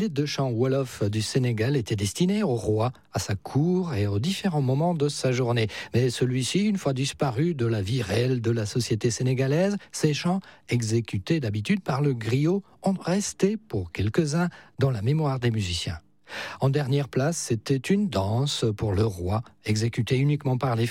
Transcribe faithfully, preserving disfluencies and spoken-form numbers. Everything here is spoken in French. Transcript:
Les deux chants Wolof du Sénégal étaient destinés au roi, à sa cour et aux différents moments de sa journée. Mais celui-ci, une fois disparu de la vie réelle de la société sénégalaise, ces chants, exécutés d'habitude par le griot, ont resté pour quelques-uns dans la mémoire des musiciens. En dernière place, c'était une danse pour le roi, exécutée uniquement par les